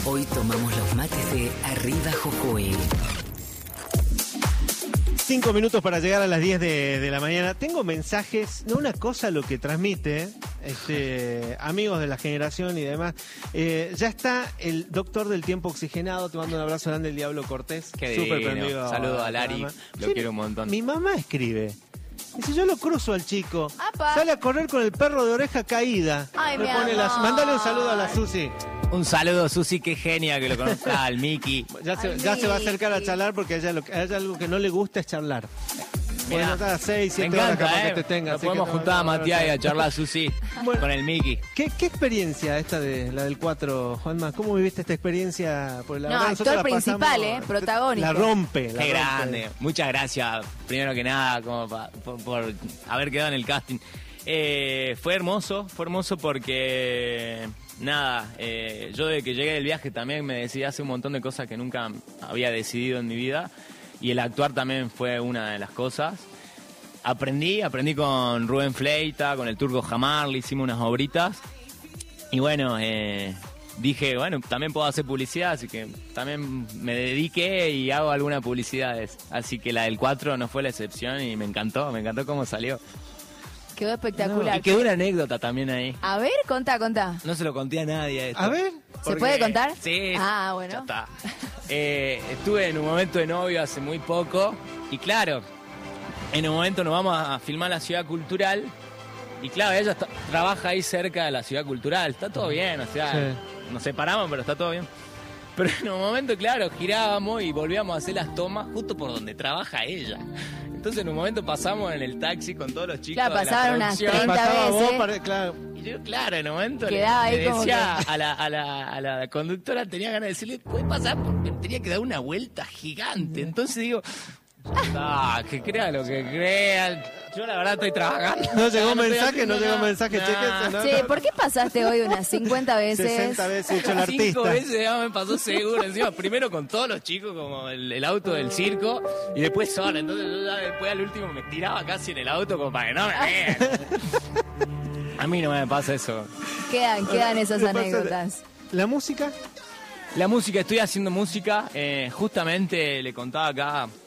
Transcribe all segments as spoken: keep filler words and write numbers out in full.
Hoy tomamos los mates de Arriba Jujuy. Cinco minutos para llegar a las diez de, de la mañana. Tengo mensajes, no una cosa lo que transmite, este, amigos de la generación y demás. Eh, ya está el doctor del tiempo oxigenado, te mando un abrazo grande, el Diablo Cortés. Qué Súper divino. prendido. Saludo a Lari, lo Sí, quiero un montón. Mi mamá escribe. Dice, yo lo cruzo al chico. Apa. Sale a correr con el perro de oreja caída. Ay, Me mi pone las- amor. Mándale un saludo a la Susi. Un saludo, Susi, qué genia que lo conozca, al Miki. Ya se, Ay, ya se va a acercar a Miki. charlar porque a ella, lo, a ella algo que no le gusta es charlar. Mirá, Bueno, está seis, me siete horas encanta, capaz eh. que te tenga. Nos así podemos que no, juntar no, a no, Matías no. y a charlar, Susi, Bueno. con el Miki. ¿Qué, ¿Qué experiencia esta de la del cuatro, Juanma? ¿Cómo viviste esta experiencia? Porque la No, verdad, nosotros actor la pasamos- principal, ¿eh? Protagónico. La rompe. La Qué rompe. grande. Muchas gracias, primero que nada, como pa- por, por haber quedado en el casting. Eh, fue hermoso, fue hermoso porque, nada, eh, yo desde que llegué del viaje también me decidí a hacer un montón de cosas que nunca había decidido en mi vida. Y el actuar también fue una de las cosas. Aprendí, aprendí con Rubén Fleita, con el Turco Jamar, le hicimos unas obritas. Y bueno, eh, dije, bueno, también puedo hacer publicidad, así que también me dediqué y hago algunas publicidades. Así que la del cuatro no fue la excepción y me encantó, me encantó cómo salió. Quedó espectacular. Y quedó una anécdota también ahí. A ver, contá, contá. No se lo conté a nadie esto. A ver. ¿Se Porque- puede contar? Sí. Ah, bueno. Ya está. Eh, estuve en un momento de novio hace muy poco y claro, en un momento nos vamos a filmar la ciudad cultural y claro, ella está- trabaja ahí cerca de la ciudad cultural, está todo bien, o sea, Sí. nos separamos pero está todo bien. Pero en un momento, claro, girábamos y volvíamos a hacer las tomas justo por donde trabaja ella. Entonces en un momento pasamos en el taxi con todos los chicos Claro, de la pasaban unas producción. treinta Pasaba vos, veces. para- claro. Y yo, claro, en un momento le, Quedaba ahí le como decía que- a, la, a, la, a la conductora, tenía ganas de decirle, ¿puede pasar? Porque tenía que dar una vuelta gigante. Entonces digo, ah, que crea lo que crean. Yo la verdad estoy trabajando. No llegó estoy mensaje, haciendo no llegó nada. mensaje, Nah. chequense, ¿no? Sí, ¿por qué pasaste hoy unas cincuenta veces? sesenta veces hecho el Cinco artista. veces ya me pasó seguro. Encima, primero con todos los chicos, como el, el auto del circo, y después sola. Entonces yo ya después al último me tiraba casi en el auto como para que no me vean. A mí no me pasa eso. Quedan, quedan esas ¿Qué pasa? anécdotas. ¿La música? La música, estoy haciendo música. eh, justamente le contaba acá a,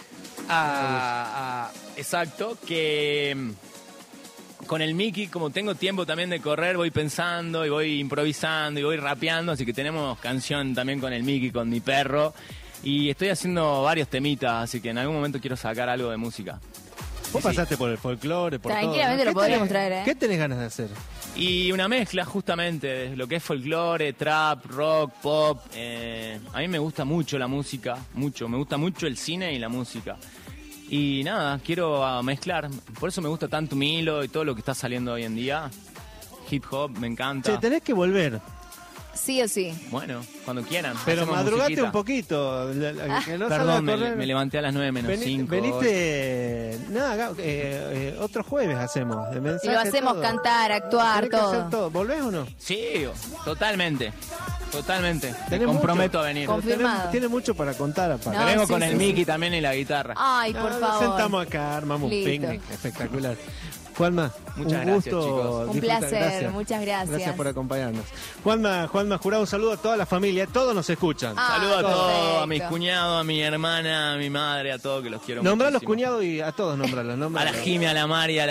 a- exacto, que mm, con el Miki, como tengo tiempo también de correr, voy pensando y voy improvisando y voy rapeando, así que tenemos canción también con el Miki, con mi perro. Y estoy haciendo varios temitas, así que en algún momento quiero sacar algo de música. Vos Sí, sí. pasaste por el folclore, por Tranquilamente todo, ¿no? lo ¿Qué podríamos tenés- traer, ¿eh? ¿Qué tenés ganas de hacer? Y una mezcla justamente de lo que es folclore, trap, rock, pop. eh, a mí me gusta mucho la música, mucho. Me gusta mucho el cine y la música. Y nada, quiero ah, mezclar. Por eso me gusta tanto Milo y todo lo que está saliendo hoy en día. Hip hop, me encanta. Che, tenés que volver. Sí o sí. Bueno, cuando quieran. Pero hacemos madrugate musiquita. un poquito. la- la- que no salga a Perdón, me, correr. me levanté a las nueve menos Veniste, cinco. veniste nada, eh, eh, otro jueves hacemos. De Y mensaje, lo hacemos todo. cantar, actuar, Tenés que hacer todo. todo. ¿Volvés o no? Sí, totalmente. Totalmente. Me Tenés comprometo mucho. a venir. Confirmado. Tiene, tiene mucho para contar aparte. No, Vengo sí, con sí, el sí. Miki también y la guitarra. Ay, por Ah, nos favor. sentamos acá, armamos un Listo. picnic espectacular. Juanma, Muchas un gracias, gusto. chicos. Un disfrutar, placer, muchas gracias. Gracias por acompañarnos. Juanma, Juanma Jurado, un saludo a toda la familia, todos nos escuchan. Ah, Saludos a todos, perfecto. a mis cuñados, a mi hermana, a mi madre, a todos que los quiero Nombrá a los muchísimo. cuñados y a todos nombralos. A la Jimmy, a la Mari, a la